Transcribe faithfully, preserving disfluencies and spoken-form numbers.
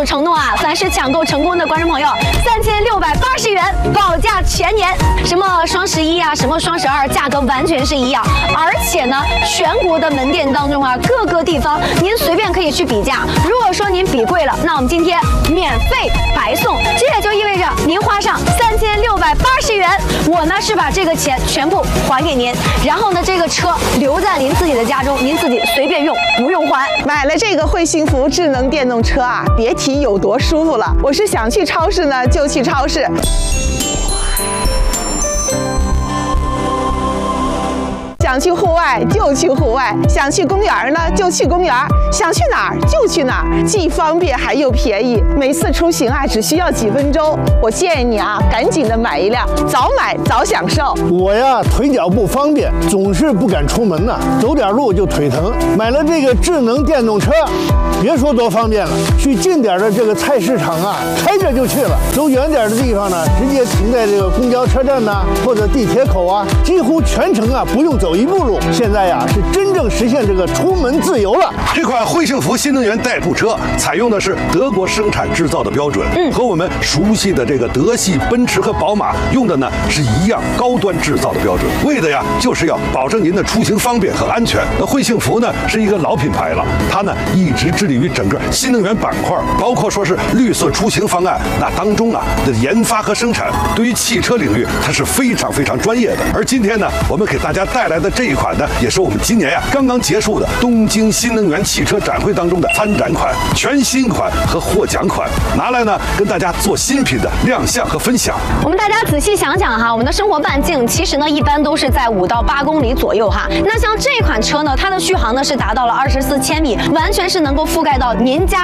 承诺啊，凡是抢购成功的观众朋友，三千六百八十元保价全年。什么双十一啊，什么双十二，价格完全是一样。而且呢，全国的门店当中啊，各个地方您随便可以去比价。如果说您比贵了，那我们今天免费白送，这也就意味着您花上三千六百八十元，我呢是把这个钱全部还给您，然后呢这个车留在您自己的家中，您自己随便用，不用还。 买了这个惠幸福智能电动车啊，别提有多舒服了。我是想去超市呢就去超市。想去户外就去户外，想去公园呢就去公园，想去哪儿就去哪儿，既方便还又便宜。每次出行啊只需要几分钟。我建议你啊赶紧的买一辆，早买早享受。 我呀腿脚不方便，总是不敢出门呐，走点路就腿疼。买了这个智能电动车，别说多方便了，去近点的这个菜市场啊，开着就去了；走远点的地方呢，直接停在这个公交车站呐，或者地铁口啊，几乎全程啊不用走一步路。现在呀是真正实现这个出门自由了。 这款惠幸福新能源代步车采用的是德国生产制造的标准，嗯，和我们熟悉的这个德系奔驰和宝马用的呢是一样高端制造的标准，为的呀就是要保证您的出行方便和安全。那惠幸福呢是一个老品牌了，它呢一直致力于整个新能源板块，包括说是绿色出行方案，那当中啊的研发和生产，对于汽车领域它是非常非常专业的。而今天呢，我们给大家带来的这一款呢，也是我们今年呀刚刚结束的东京新能源汽车展会当中的参展款、全新款和获奖款，拿来呢跟大家做新品的亮相和分享。 我们大家仔细想想哈，我们的生活半径其实呢一般都是在五到八公里左右哈。那像这款车呢，它的续航呢是达到了二十四千米，完全是能够覆盖到您家